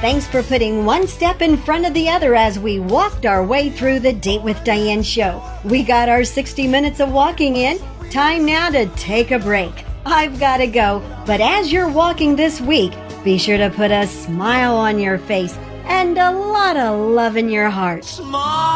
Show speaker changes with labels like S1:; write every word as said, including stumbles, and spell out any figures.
S1: Thanks for putting one step in front of the other as we walked our way through the Date with Diane show. We got our sixty minutes of walking in. Time now to take a break. I've got to go, but as you're walking this week, be sure to put a smile on your face and a lot of love in your heart.
S2: Smile.